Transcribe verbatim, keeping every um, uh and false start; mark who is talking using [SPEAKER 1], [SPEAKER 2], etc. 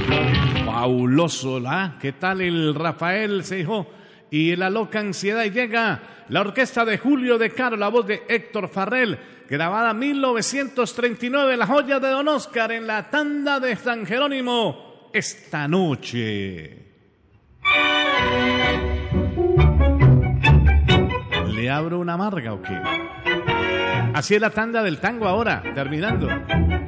[SPEAKER 1] Fabuloso, ¿la? ¿Qué tal el Rafael Seijo y la loca ansiedad? Y llega la orquesta de Julio De Caro, la voz de Héctor Farrell, grabada en mil novecientos treinta y nueve, La joya de Don Oscar, en la tanda de San Jerónimo, Esta noche. ¿Le abro una amarga o qué? Así es la tanda del tango ahora, terminando.